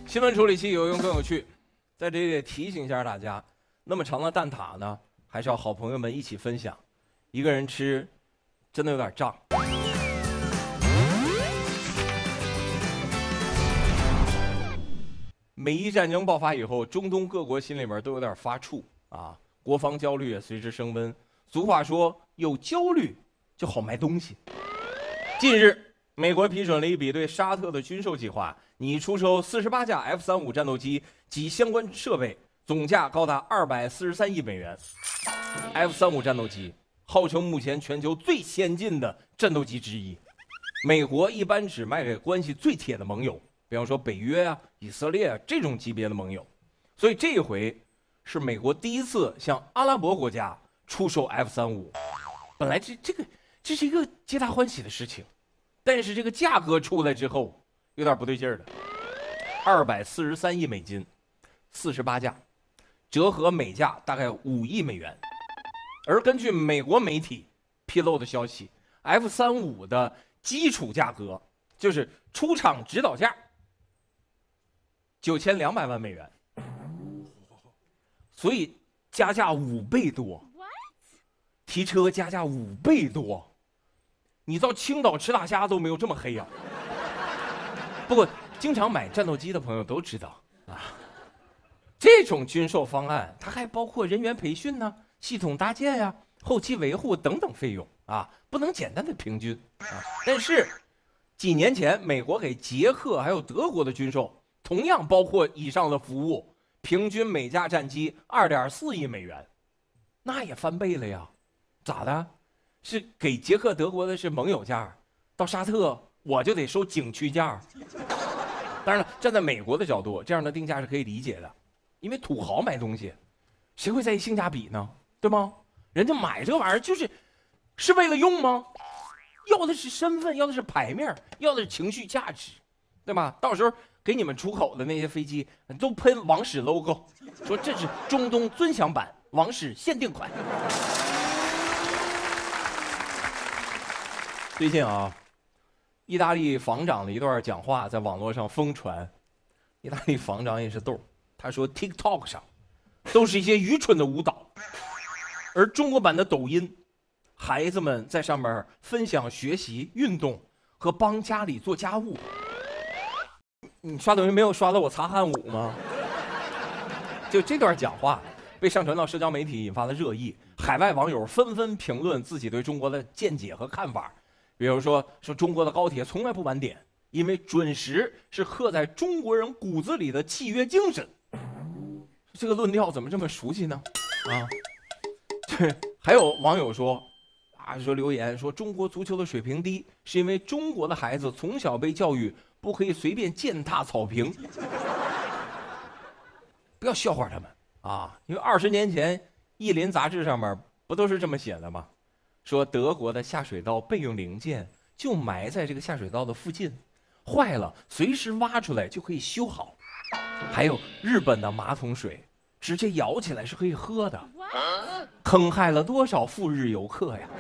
新闻处理器有用更有趣，在这里也提醒一下大家，那么长的蛋挞呢，还是要好朋友们一起分享，一个人吃真的有点胀。美伊战争爆发以后，中东各国心里面都有点发怵啊，国防焦虑也随之升温。俗话说，有焦虑就好卖东西。近日，美国批准了一笔对沙特的军售计划，拟出售48架 F-35战斗机及相关设备，总价高达243亿美元。F-35战斗机号称目前全球最先进的战斗机之一，美国一般只卖给关系最铁的盟友，比方说北约啊、以色列啊这种级别的盟友，所以这一回是美国第一次向阿拉伯国家出售 F-35。本来这是一个皆大欢喜的事情，但是这个价格出来之后有点不对劲儿了，243亿美金，48架，折合每架大概5亿美元。而根据美国媒体披露的消息 ，F-35的基础价格就是出厂指导价9200万美元，所以加价5倍多，提车加价5倍多。你到青岛吃大虾都没有这么黑呀！不过经常买战斗机的朋友都知道啊，这种军售方案它还包括人员培训呢、系统搭建呀、后期维护等等费用啊，不能简单的平均啊。但是几年前美国给捷克还有德国的军售同样包括以上的服务，平均每架战机2.4亿美元，那也翻倍了呀！咋的？是给捷克德国的是盟友价，到沙特我就得收景区价。当然了，站在美国的角度，这样的定价是可以理解的，因为土豪买东西，谁会在意性价比呢？对吗？人家买这玩意儿是为了用吗？要的是身份，要的是牌面，要的是情绪价值，对吧？到时候给你们出口的那些飞机都喷王室 logo， 说这是中东尊享版王室限定款。最近啊，意大利防长的一段讲话在网络上疯传。意大利防长也是逗，他说 TikTok 上都是一些愚蠢的舞蹈，而中国版的抖音，孩子们在上面分享学习、运动和帮家里做家务。你刷抖音没有刷到我擦汗舞吗？就这段讲话被上传到社交媒体，引发了热议，海外网友纷纷评论自己对中国的见解和看法。比如说中国的高铁从来不晚点，因为准时是刻在中国人骨子里的契约精神。这个论调怎么这么熟悉呢？啊，对，还有网友说留言说中国足球的水平低，是因为中国的孩子从小被教育不可以随便践踏草坪。不要笑话他们啊，因为20年前《意林》杂志上面不都是这么写的吗？说德国的下水道备用零件就埋在这个下水道的附近，坏了随时挖出来就可以修好。还有日本的马桶水直接舀起来是可以喝的，坑害了多少赴日游客呀！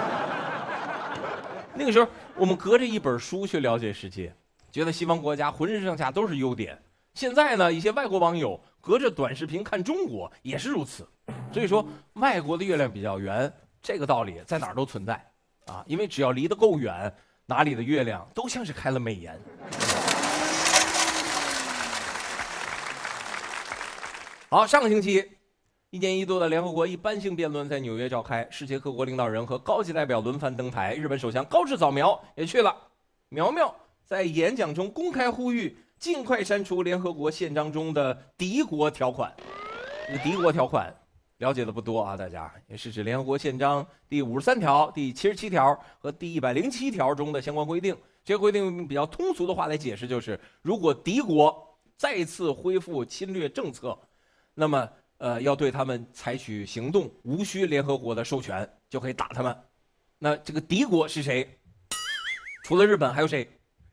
那个时候我们隔着一本书去了解世界，觉得西方国家浑身上下都是优点。现在呢，一些外国网友隔着短视频看中国也是如此。所以说，外国的月亮比较圆，这个道理在哪儿都存在啊，因为只要离得够远，哪里的月亮都像是开了美颜。好，上个星期1年1度的联合国一般性辩论在纽约召开，世界各国领导人和高级代表轮番登台，日本首相高市早苗也去了。苗苗在演讲中公开呼吁尽快删除联合国宪章中的敌国条款。这个敌国条款了解的不多啊，大家也是指联合国宪章第53条、第77条和第107条中的相关规定。这个规定比较通俗的话来解释，就是如果敌国再次恢复侵略政策，那么要对他们采取行动，无需联合国的授权就可以打他们。那这个敌国是谁？除了日本还有谁？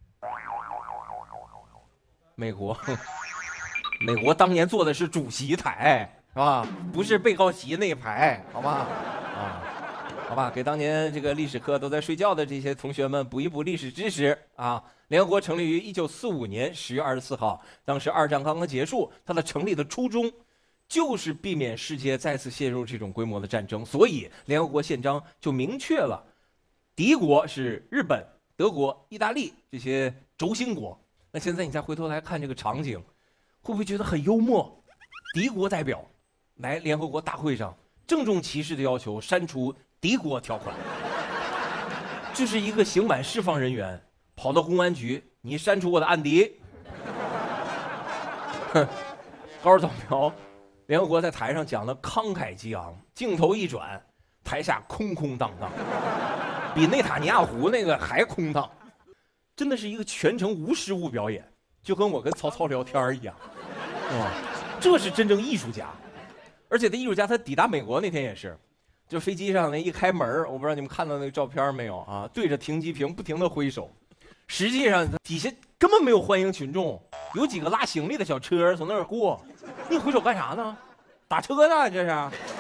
美国。美国当年坐的是主席台，是吧？不是被告席那一排，好吗？啊， 好吧，给当年这个历史课都在睡觉的这些同学们补一补历史知识啊。联合国成立于1945年10月24号，当时二战刚刚结束，它的成立的初衷就是避免世界再次陷入这种规模的战争，所以联合国宪章就明确了，敌国是日本、德国、意大利这些轴心国。那现在你再回头来看这个场景，会不会觉得很幽默？敌国代表来联合国大会上，郑重其事的要求删除敌国条款，就是一个刑满释放人员跑到公安局，你删除我的案底。哼，高扫描，联合国在台上讲的慷慨激昂，镜头一转，台下空空荡荡，比内塔尼亚胡那个还空荡，真的是一个全程无实物表演，就跟我跟曹操聊天一样，这是真正艺术家。而且这艺术家他抵达美国那天也是，就飞机上那一开门，我不知道你们看到那个照片没有啊？对着停机坪不停地挥手，实际上底下根本没有欢迎群众，有几个拉行李的小车从那儿过，你挥手干啥呢？打车呢这是？